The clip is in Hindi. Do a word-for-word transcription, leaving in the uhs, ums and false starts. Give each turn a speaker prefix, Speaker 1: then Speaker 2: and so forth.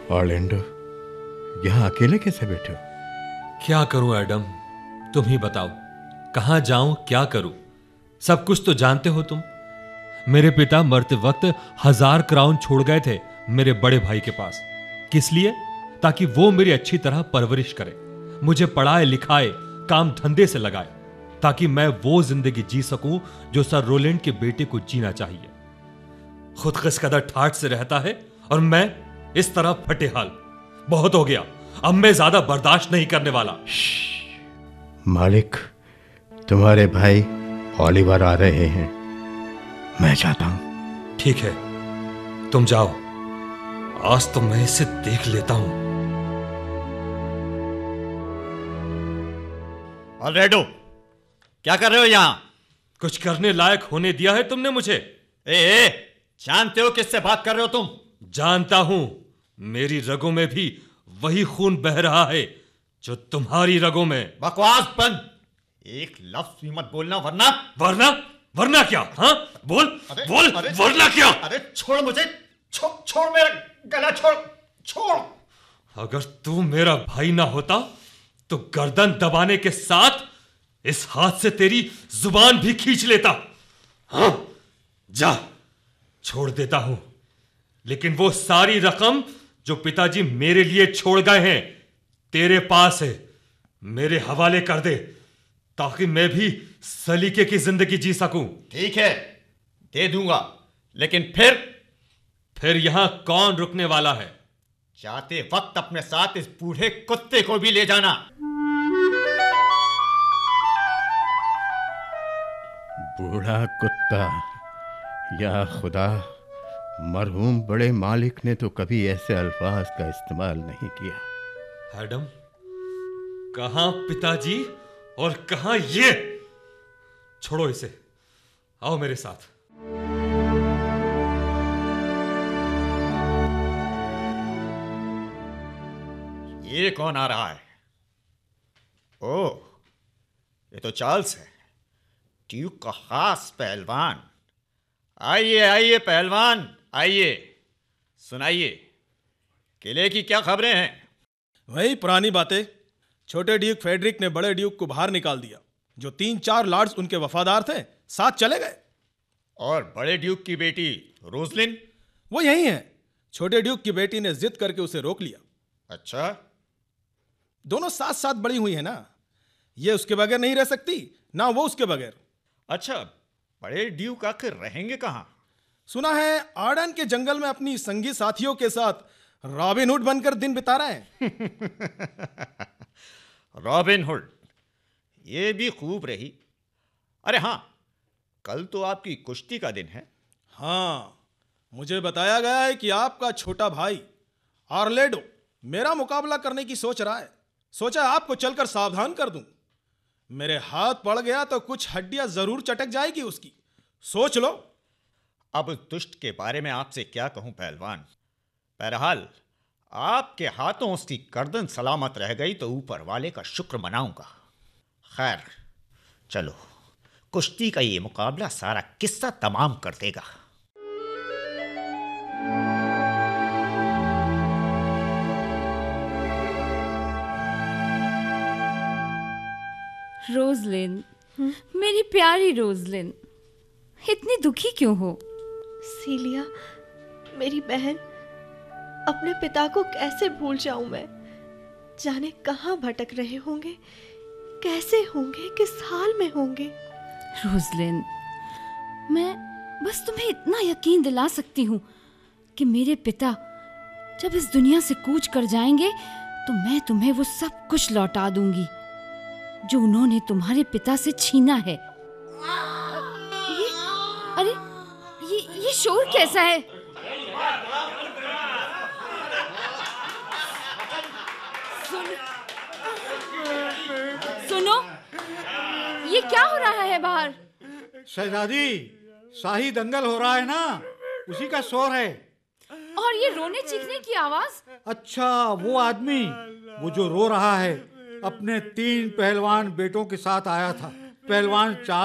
Speaker 1: ऑर्लैंडो, यहाँ अकेले कैसे बैठे हो?
Speaker 2: क्या करूं एडम, तुम ही बताओ। कहां जाऊं, क्या करूं? सब कुछ तो जानते हो तुम। मेरे पिता मरते वक्त हजार क्राउन छोड़ गए थे मेरे बड़े भाई के पास। किस लिए? ताकि वो मेरी अच्छी तरह परवरिश करे, मुझे पढ़ाए लिखाए, काम धंधे से लगाए, ताकि मैं वो जिंदगी जी सकूं जो सर रोलैंड के बेटे को जीना चाहिए। खुद किसकदर ठाठ से रहता है और मैं इस तरह फटेहाल। बहुत हो गया, अब मैं ज्यादा बर्दाश्त नहीं करने वाला।
Speaker 1: मालिक, तुम्हारे भाई ओलिवर आ रहे हैं, मैं जाता हूं।
Speaker 2: ठीक है, तुम जाओ। आज तो मैं इसे देख लेता हूं।
Speaker 3: ऑलरेडो, क्या कर रहे हो यहां?
Speaker 2: कुछ करने लायक होने दिया है तुमने मुझे?
Speaker 3: ए, ए, जानते हो किससे बात कर रहे हो तुम?
Speaker 2: जानता हूं, मेरी रगों में भी वही खून बह रहा है जो तुम्हारी रगों में।
Speaker 3: बकवास बंद, एक लफ्ज भी मत बोलना वरना।
Speaker 2: वरना? वरना क्या? हाँ, बोल
Speaker 3: अरे,
Speaker 2: बोल
Speaker 3: अरे,
Speaker 2: वरना क्या?
Speaker 3: अरे छोड़ मुझे, छो, छोड़ मेरा गला, छोड़ छोड़।
Speaker 2: अगर तू मेरा भाई ना होता तो गर्दन दबाने के साथ इस हाथ से तेरी जुबान भी खींच लेता। हाँ, जा, छोड़ देता हूं। लेकिन वो सारी रकम जो पिताजी मेरे लिए छोड़ गए हैं तेरे पास है, मेरे हवाले कर दे, ताकि मैं भी सलीके की जिंदगी जी सकूं।
Speaker 3: ठीक है, दे दूंगा, लेकिन फिर
Speaker 2: फिर यहां कौन रुकने वाला है?
Speaker 3: जाते वक्त अपने साथ इस बूढ़े कुत्ते को भी ले जाना।
Speaker 1: बूढ़ा कुत्ता, या खुदा, मरहूम बड़े मालिक ने तो कभी ऐसे अल्फाज का इस्तेमाल नहीं किया।
Speaker 2: एडम, कहां पिताजी और कहां ये? छोड़ो इसे, आओ मेरे साथ।
Speaker 3: ये कौन आ रहा है? ओह, ये तो चार्ल्स है, ड्यूक का खास पहलवान। आइए आइए पहलवान, आइए, सुनाइए, किले की क्या खबरें हैं?
Speaker 4: वही पुरानी बातें। छोटे ड्यूक फ्रेडरिक ने बड़े ड्यूक को बाहर निकाल दिया। जो तीन चार लॉर्ड्स उनके वफादार थे साथ चले गए।
Speaker 3: और बड़े ड्यूक की बेटी रोजलिन?
Speaker 4: वो यही है। छोटे ड्यूक की बेटी ने जिद करके उसे रोक लिया।
Speaker 3: अच्छा,
Speaker 4: दोनों साथ साथ बड़ी हुई है ना, ये उसके बगैर नहीं रह सकती, ना वो उसके बगैर।
Speaker 3: अच्छा, बड़े ड्यूक आखिर रहेंगे कहां?
Speaker 4: सुना है आर्डन के जंगल में अपनी संगी साथियों के साथ रॉबिन हुड बनकर दिन बिता रहे हैं।
Speaker 3: रॉबिन हुड, ये भी खूब रही। अरे हां, कल तो आपकी कुश्ती का दिन है।
Speaker 4: हाँ, मुझे बताया गया है कि आपका छोटा भाई ऑर्लैंडो मेरा मुकाबला करने की सोच रहा है। सोचा आपको चलकर सावधान कर दूं। मेरे हाथ पड़ गया तो कुछ हड्डियां जरूर चटक जाएगी उसकी, सोच लो।
Speaker 3: अब उस दुष्ट के बारे में आपसे क्या कहूं पहलवान। बहरहाल, आपके हाथों उसकी गर्दन सलामत रह गई तो ऊपर वाले का शुक्र मनाऊंगा। खैर, चलो, कुश्ती का ये मुकाबला सारा किस्सा तमाम कर देगा।
Speaker 5: रोजलिन, मेरी प्यारी रोजलिन, इतनी दुखी क्यों हो?
Speaker 6: सीलिया, मेरी बहन, अपने पिता को कैसे भूल जाऊं मैं? जाने कहां भटक रहे होंगे, कैसे होंगे, किस हाल में होंगे।
Speaker 5: रोजलिन, मैं बस तुम्हें इतना यकीन दिला सकती हूँ कि मेरे पिता जब इस दुनिया से कूच कर जाएंगे तो मैं तुम्हें वो सब कुछ लौटा दूंगी जो उन्होंने तुम्हारे पिता से छीना है। ये, अरे ये ये शोर कैसा है? सुन, सुनो, ये क्या हो रहा है बाहर?
Speaker 7: शहजादी, शाही दंगल हो रहा है ना, उसी का शोर है।
Speaker 5: और ये रोने चीखने की आवाज?
Speaker 7: अच्छा, वो आदमी, वो जो रो रहा है, अपने तीन पहलवान बेटों के साथ आया था। पहलवान चार्ल्स